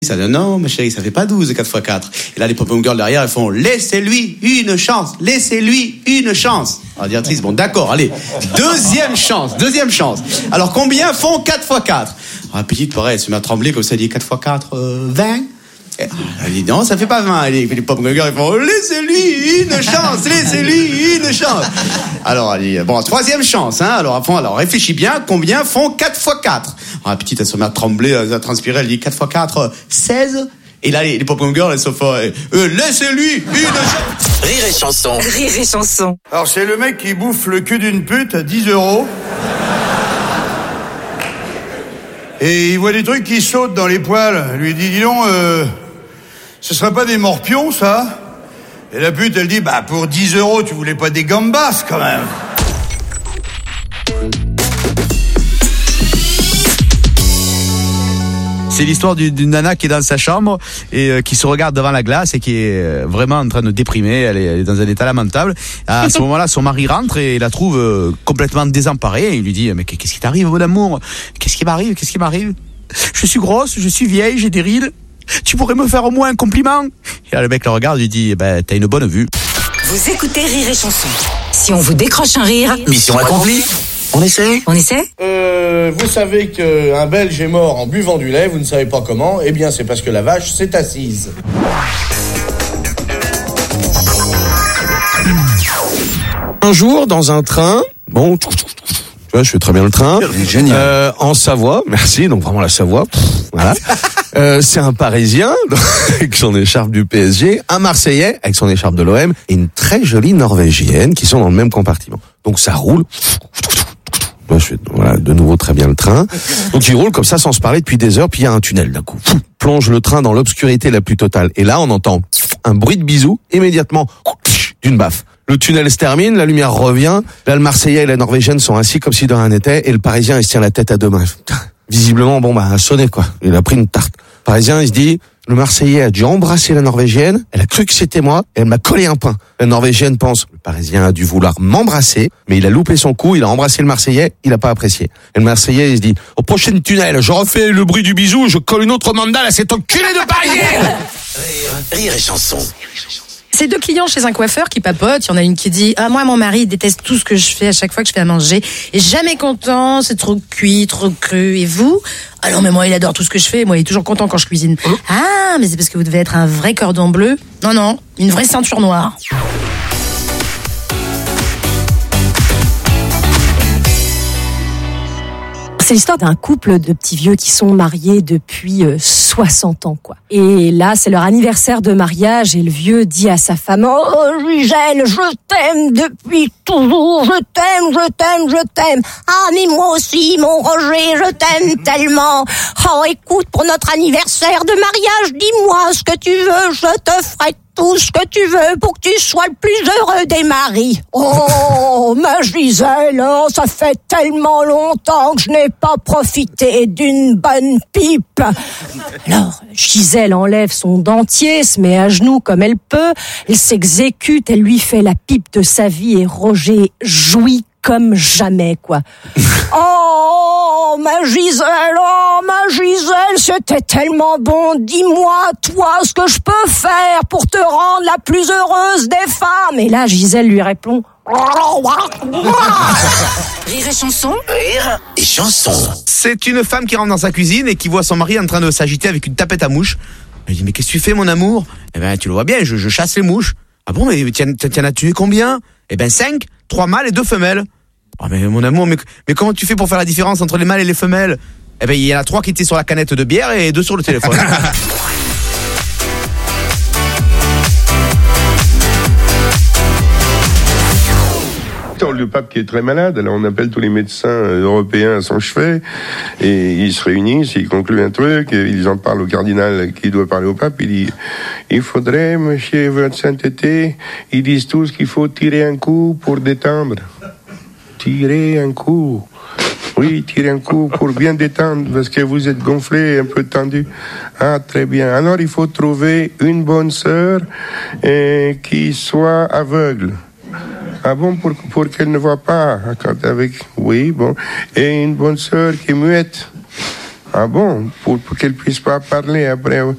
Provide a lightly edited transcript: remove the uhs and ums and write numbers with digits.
Ça dit non, ma chérie, ça fait pas 12, 4 x 4. Et là, les pom-pom girls derrière, elles font laissez-lui une chance, laissez-lui une chance. Alors, directrice, bon, d'accord, allez. Deuxième chance. Alors, combien font 4 x 4? Alors, la petite, pareil, elle se met à trembler comme ça, elle dit 4 x 4, 20. Elle dit non, ça fait pas 20. Les pom-pom girls, ils font laissez-lui une chance, laissez-lui une chance. Alors, elle dit, bon, troisième chance, hein. Alors, réfléchis bien, combien font 4 x 4? Alors, la petite, elle se met à trembler, à transpirer, elle dit 4 x 4, 16. Et là, les pop-up girls, elles se font, laissez-lui une chance. Rire et chanson. Rire et chanson. Alors, c'est le mec qui bouffe le cul d'une pute à 10 €. Et il voit des trucs qui sautent dans les poils. Il lui dit, dis donc, ce serait pas des morpions, ça? Et la pute, elle dit, bah, pour 10 €, tu voulais pas des gambas, quand même. C'est l'histoire d'une nana qui est dans sa chambre et qui se regarde devant la glace et qui est vraiment en train de déprimer. Elle est dans un état lamentable. À ce moment-là, son mari rentre et la trouve complètement désemparée. Et il lui dit, mais qu'est-ce qui t'arrive, mon amour? Qu'est-ce qui m'arrive? Je suis grosse, je suis vieille, j'ai des rides. Tu pourrais me faire au moins un compliment? Et là, le mec le regarde et lui dit, t'as une bonne vue. Vous écoutez Rire et chanson. Si on vous décroche un rire, Mission accomplie. On essaie? Vous savez qu'un Belge est mort en buvant du lait, vous ne savez pas comment, eh bien c'est parce que la vache s'est assise. Un jour, dans un train, bon, tu vois, je fais très bien le train. Génial. En Savoie, merci, donc vraiment la Savoie, voilà. C'est un Parisien avec son écharpe du PSG, un Marseillais avec son écharpe de l'OM et une très jolie Norvégienne qui sont dans le même compartiment. Donc ça roule. Je fais, voilà, de nouveau très bien le train. Donc il roule comme ça sans se parler depuis des heures, puis il y a un tunnel d'un coup. Plonge le train dans l'obscurité la plus totale. Et là, on entend un bruit de bisou, immédiatement d'une baffe. Le tunnel se termine, la lumière revient. Là, le Marseillais et la Norvégienne sont assis comme si de rien n'était, et le Parisien, il se tient la tête à deux mains. Visiblement, a sonné, quoi. Il a pris une tarte. Le Parisien, il se dit, le Marseillais a dû embrasser la Norvégienne, elle a cru que c'était moi, et elle m'a collé un pain. La Norvégienne pense, le Parisien a dû vouloir m'embrasser, mais il a loupé son coup, il a embrassé le Marseillais, il a pas apprécié. Et le Marseillais, il se dit, au prochain tunnel, je refais le bruit du bisou, je colle une autre mandale à cet enculé de Parisien. Rire et chanson. C'est deux clients chez un coiffeur qui papotent. Il y en a une qui dit, moi, mon mari, il déteste tout ce que je fais à chaque fois que je fais à manger. Et jamais content, c'est trop cuit, trop cru. Et vous? Ah non, mais moi, il adore tout ce que je fais. Moi, il est toujours content quand je cuisine. Ah, mais c'est parce que vous devez être un vrai cordon bleu. Non, une vraie ceinture noire. C'est l'histoire d'un couple de petits vieux qui sont mariés depuis 60 ans, quoi. Et là, c'est leur anniversaire de mariage et le vieux dit à sa femme, oh, Gisèle, je t'aime depuis toujours, je t'aime. Ah, mais moi aussi, mon Roger, je t'aime tellement. Oh, écoute, pour notre anniversaire de mariage, dis-moi ce que tu veux, je te ferai tout ce que tu veux pour que tu sois le plus heureux des maris. Oh, ma Gisèle, ça fait tellement longtemps que je n'ai pas profité d'une bonne pipe. Alors, Gisèle enlève son dentier, se met à genoux comme elle peut, elle s'exécute, elle lui fait la pipe de sa vie et Roger jouit comme jamais, quoi. Oh, ma Gisèle, c'était tellement bon. Dis-moi, toi, ce que je peux faire pour te rendre la plus heureuse des femmes. Et là, Gisèle lui répond, Rire et chanson. Rire et chanson. C'est une femme qui rentre dans sa cuisine et qui voit son mari en train de s'agiter avec une tapette à mouches. Elle dit, mais qu'est-ce que tu fais, mon amour? Eh ben, tu le vois bien, je chasse les mouches. Ah bon, mais t'en as tué combien? Eh ben, 5, 3 mâles et 2 femelles. Oh, mais mon amour, mais comment tu fais pour faire la différence entre les mâles et les femelles? Eh ben, il y en a 3 qui étaient sur la canette de bière et 2 sur le téléphone. Le pape qui est très malade, alors on appelle tous les médecins européens à son chevet et ils se réunissent, ils concluent un truc, ils en parlent au cardinal qui doit parler au pape, il dit il faudrait, monsieur votre sainteté, ils disent tous qu'il faut tirer un coup pour détendre. Tirer un coup. Oui, tirer un coup pour bien détendre parce que vous êtes gonflé, un peu tendu. Ah, très bien. Alors il faut trouver une bonne sœur qui soit aveugle. Ah bon, pour qu'elle ne voit pas avec... Oui, bon. Et une bonne sœur qui est muette. Ah bon? Pour qu'elle puisse pas parler après